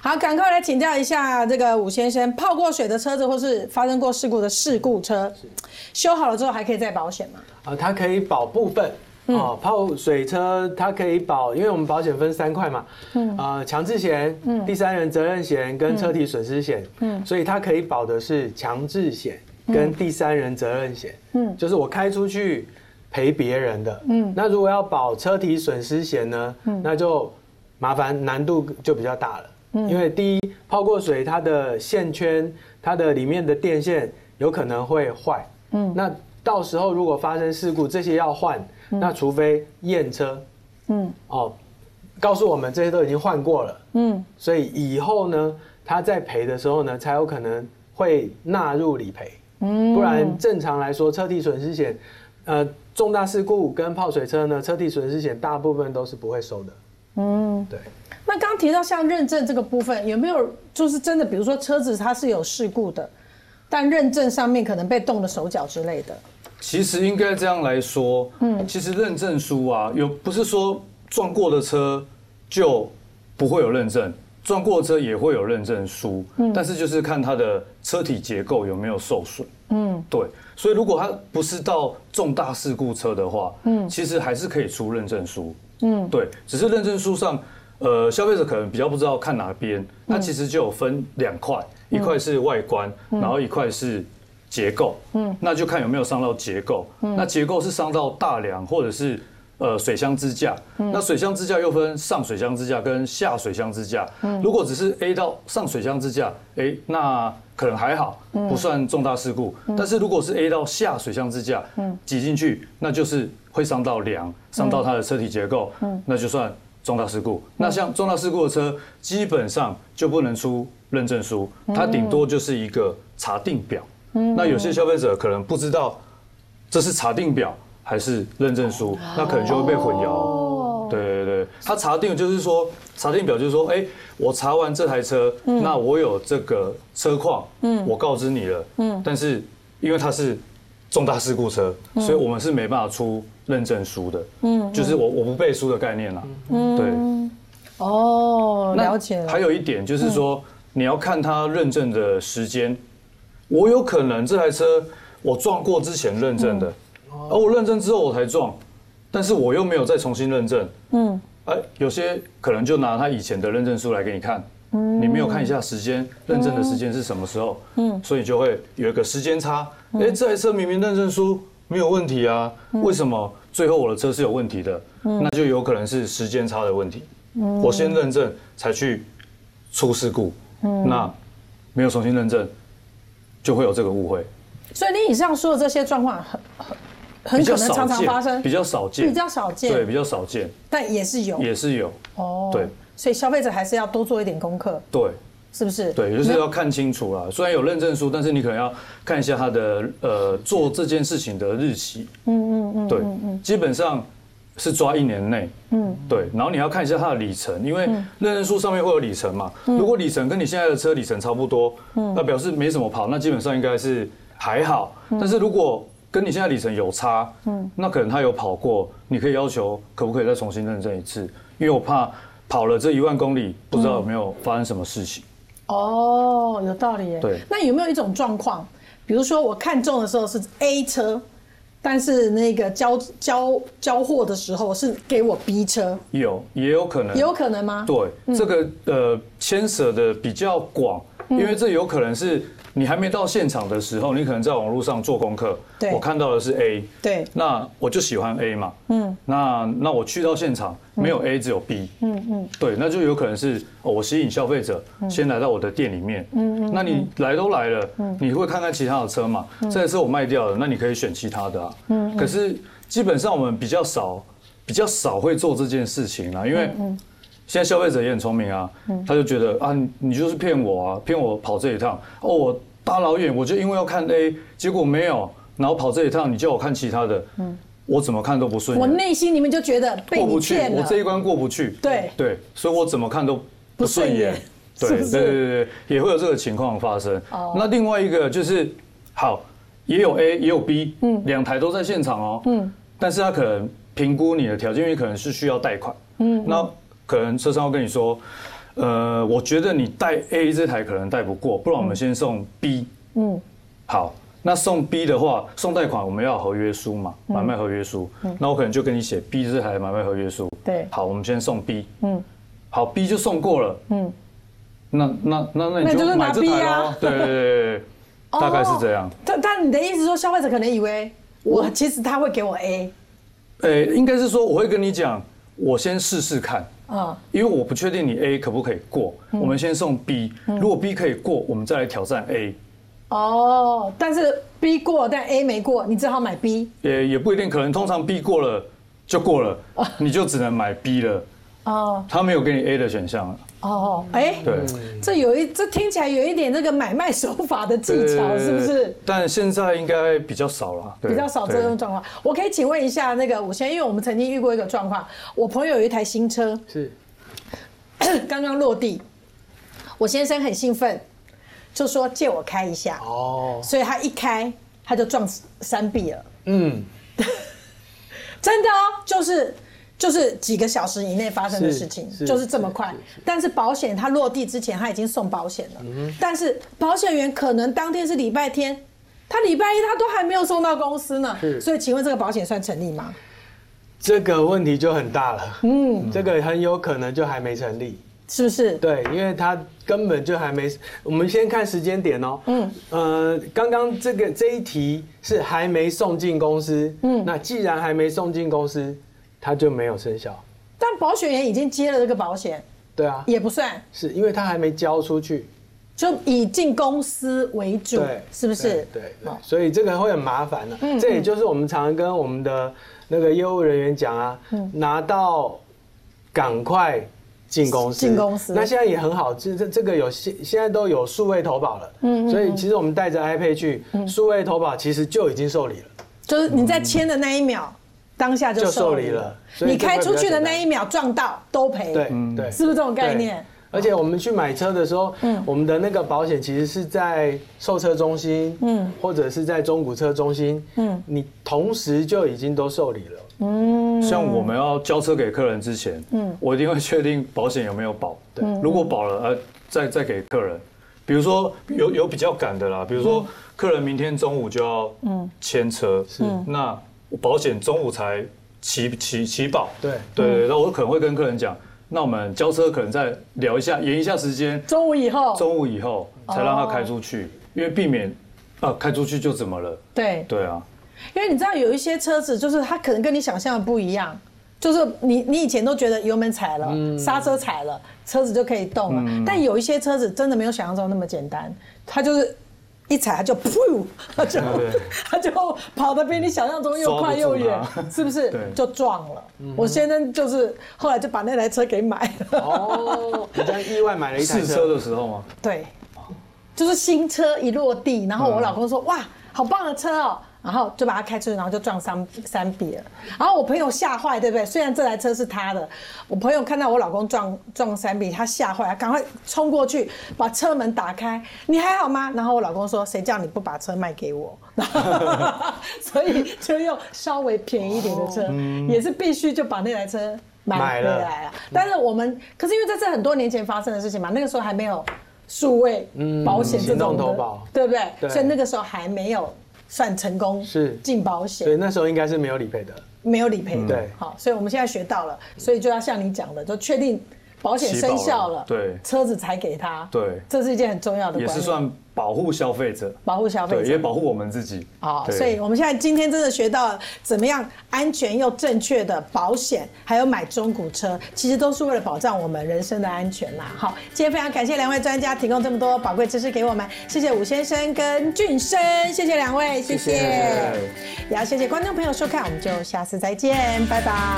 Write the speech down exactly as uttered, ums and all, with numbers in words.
好，赶快来请教一下这个武先生，泡过水的车子或是发生过事故的事故车，修好了之后还可以再保险吗？ 啊，它可以保部分。哦，泡水车它可以保，因为我们保险分三块嘛，嗯，呃，强制险、嗯，第三人责任险跟车体损失险，嗯，所以它可以保的是强制险跟第三人责任险，嗯，就是我开出去赔别人的，嗯，那如果要保车体损失险呢，嗯，那就麻烦难度就比较大了，嗯，因为第一泡过水它的线圈，它的里面的电线有可能会坏，嗯，那到时候如果发生事故，这些要换。那除非验车，嗯，哦，告诉我们这些都已经换过了，嗯，所以以后呢，他在赔的时候呢，才有可能会纳入理赔，嗯，不然正常来说，车体损失险，呃，重大事故跟泡水车呢，车体损失险大部分都是不会收的，嗯，对。 那刚提到像认证这个部分，有没有就是真的，比如说车子它是有事故的，但认证上面可能被动了手脚之类的？ 其实应该这样来说，嗯，其实认证书啊，有不是说撞过的车就不会有认证，撞过的车也会有认证书，嗯，但是就是看它的车体结构有没有受损，嗯，对，所以如果它不是到重大事故车的话，嗯，其实还是可以出认证书，嗯，对，只是认证书上，呃，消费者可能比较不知道看哪边，它其实就有分两块，一块是外观，然后一块是结构，嗯，那就看有没有伤到结构。嗯，那结构是伤到大梁或者是呃水箱支架。嗯，那水箱支架又分上水箱支架跟下水箱支架。嗯，如果只是 A 到上水箱支架，哎，那可能还好，不算重大事故。嗯，但是如果是 A 到下水箱支架，嗯，挤进去，那就是会伤到梁，伤到它的车体结构，嗯，那就算重大事故。那像重大事故的车，基本上就不能出认证书，它顶多就是一个查定表。那有些消费者可能不知道这是查定表还是认证书，那可能就会被混淆。对对对，他查定就是说，查定表就是说，哎，我查完这台车，那我有这个车况，我告知你了，但是因为它是重大事故车，所以我们是没办法出认证书的，就是我我不背书的概念啦。对， 哦，了解了。 还有一点就是说，你要看它认证的时间。我有可能这台车我撞过之前认证的，而我认证之后我才撞，但是我又没有再重新认证。嗯，哎，有些可能就拿他以前的认证书来给你看，嗯，你没有看一下时间，认证的时间是什么时候，嗯，所以就会有一个时间差。哎，这台车明明认证书没有问题啊，为什么最后我的车是有问题的？那就有可能是时间差的问题。我先认证才去出事故，那没有重新认证。就会有这个误会， 所以你以上说的这些状况很很很可能常常发生， 比较少见， 比较少见， 对，比较少见， 但也是有， 也是有，哦，对， 所以消费者还是要多做一点功课， 对， 是不是？ 对，就是要看清楚啦。虽然有认证书，但是你可能要看一下它的呃做这件事情的日期，嗯嗯嗯，对，基本上是抓一年内，嗯，对，然后你要看一下它的里程，因为认证书上面会有里程嘛，如果里程跟你现在的车里程差不多，那表示没什么跑，那基本上应该是还好。但是如果跟你现在里程有差，嗯，那可能他有跑过，你可以要求可不可以再重新认证一次，因为我怕跑了这一万公里，不知道有没有发生什么事情。 哦，有道理耶。 对， 那有没有一种状况，比如说我看中的时候是 A 车？但是那个交交交货的时候是给我 B 车， 有也有可能， 有可能吗？ 对，嗯、这个呃牵涉的比较广，因为这有可能是你还没到现场的时候，你可能在网络上做功课， 对， 我看到的是 A， 对， 那我就喜欢 A 嘛，嗯，那那我去到现场没有 A 只有 B， 嗯嗯，对，那就有可能是哦，我吸引消费者先来到我的店里面，嗯嗯，那你来都来了，你会看看其他的车嘛？这台车我卖掉了，那你可以选其他的啊，嗯，可是基本上我们比较少比较少会做这件事情啦，因为现在消费者也很聪明啊，他就觉得啊，你就是骗我啊，骗我跑这一趟哦，我大老远我就因为要看 A， 结果没有，然后跑这一趟，你叫我看其他的，嗯。我怎么看都不顺眼， 我内心里面就觉得被你骗了， 我这一关过不去。 对对，所以我怎么看都不顺眼。对对对对，也会有这个情况发生。那另外一个就是，好，也有 A 也有 B， 嗯，两台都在现场哦，嗯，但是他可能评估你的条件，因为可能是需要贷款，嗯，那可能车商会跟你说， 呃，我觉得你带 A 这台可能带不过，不然我们先送 B。嗯，好，那送 B 的话，送贷款我们要有合约书嘛，买卖合约书。嗯，那我可能就跟你写 B 这台买卖合约书。 对， 好，我们先送 B。嗯，好 ，B 就送过了。嗯，那那那那你那就是拿就买这 B 台啊咯。对对对对，大概是这样。 但但你的意思说，消费者可能以为我其实他会给我 A。 诶，应该是说我会跟你讲，我先试试看。 嗯， 因为我不确定你 A 可不可以过，我们先送 B，如果 B 可以过，我们再来挑战 A。 哦，但是 B 过，但 A 没过，你只好买 B。 也也不一定，可能通常 B 过了就过了，你就只能买 B 了。哦，他没有给你 A 的选项了。 哦，哎， 对， 这有一这听起来有一点那个买卖手法的技巧，是不是？ 但现在应该比较少了， 比较少这种状况。我可以请问一下那个武先，因为我们曾经遇过一个状况，我朋友有一台新车， 是刚刚落地，我先生很兴奋，就说借我开一下。哦，所以他一开他就撞山壁了。嗯，真的哦，就是就是几个小时以内发生的事情，就是这么快。但是保险他落地之前他已经送保险了，但是保险员可能当天是礼拜天，他礼拜一他都还没有送到公司呢。所以请问这个保险算成立吗？ 这个问题就很大了，嗯，这个很有可能就还没成立， 是不是？ 对，因为他根本就还没。我们先看时间点哦，嗯，呃，刚刚这个这一题是还没送进公司，嗯，那既然还没送进公司，它就没有生效。 但保险员已经接了这个保险， 对啊， 也不算， 是因为他还没交出去， 就以进公司为主， 对， 是不是？ 对，对，所以这个会很麻烦的。这也就是我们常常跟我们的那个业务人员讲啊，拿到赶快进公司。 进公司。 那现在也很好，这这这个有现现在都有数位投保了，嗯，所以其实我们带着 iPad 去，数位投保其实就已经受理了。 就是你在签的那一秒，当下就受理了。你开出去的那一秒撞到都赔。 对对， 是不是这种概念？ 而且我们去买车的时候，嗯，我们的那个保险其实是在售车中心，嗯，或者是在中古车中心，嗯，你同时就已经都受理了。 嗯，像我们要交车给客人之前，嗯，我一定会确定保险有没有保。对，如果保了，呃，再再给客人。比如说有有比较赶的啦，比如说客人明天中午就要签车，是，那保险中午才起起起保。对对对，那我可能会跟客人讲。那我们交车可能再聊一下，延一下时间， 中午以后， 中午以后才让他开出去，因为避免啊开出去就怎么了？对对啊， 因为你知道有一些车子就是它可能跟你想象的不一样，就是你你以前都觉得油门踩了，刹车踩了，车子就可以动了，但有一些车子真的没有想象中那么简单，它就是一踩它就噗，它就它就跑得比你想象中又快又远，是不是？就撞了。我先生就是后来就把那台车给买了。 哦，你在意外买了一台车？ 试车的时候吗？ 对，就是新车一落地，然后我老公说：“哇，好棒的车哦！”然后就把它开出去，然后就撞山山壁了。然后我朋友吓坏，对不对？虽然这台车是他的，我朋友看到我老公撞撞山壁，他吓坏，赶快冲过去把车门打开。你还好吗？然后我老公说：“谁叫你不把车卖给我？”所以就用稍微便宜一点的车，也是必须就把那台车买回来了。但是我们可是因为这是很多年前发生的事情嘛，那个时候还没有数位保险这种的，对不对？所以那个时候还没有。算成功是进保险， 所以那时候应该是没有理赔的， 没有理赔的。 对， 好，所以我们现在学到了，所以就要像你讲的，就确定保险生效了， 对， 车子才给他， 对， 这是一件很重要的观念， 也是算保护消费者， 保护消费者， 对，也保护我们自己。 好，所以我们现在今天真的学到了怎么样安全又正确的保险，还有买中古车，其实都是为了保障我们人身的安全啦。好，今天非常感谢两位专家提供这么多宝贵知识给我们，谢谢武先生跟俊生，谢谢两位，谢谢，也要谢谢观众朋友收看，我们就下次再见，拜拜。